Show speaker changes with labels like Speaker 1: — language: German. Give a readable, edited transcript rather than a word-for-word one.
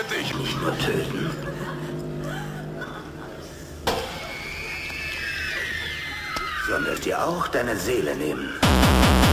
Speaker 1: dich.
Speaker 2: Nicht nur töten. Sondern dir auch deine Seele nehmen.